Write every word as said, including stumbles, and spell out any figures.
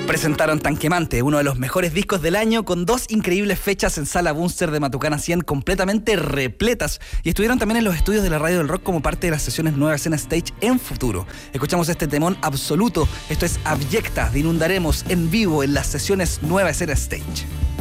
Presentaron Tanquemante, uno de los mejores discos del año, con dos increíbles fechas en Sala Bunster de Matucana cien completamente repletas, y estuvieron también en los estudios de la Radio del Rock como parte de las sesiones Nueva Escena Stage en futuro. Escuchamos este temón absoluto, esto es Abyecta de Inundaremos en vivo en las sesiones Nueva Escena Stage.